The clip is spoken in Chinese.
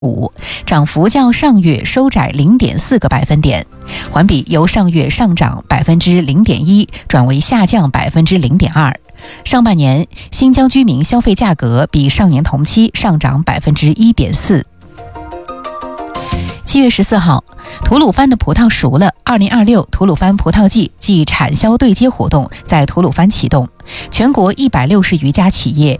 涨幅较上月收窄0.4个百分点，环比由上月上涨0.1%转为下降0.2%。上半年新疆居民消费价格比上年同期上涨1.4%。7月14号，吐鲁番的葡萄熟了，2026吐鲁番葡萄季暨产销对接活动在吐鲁番启动，全国160余家企业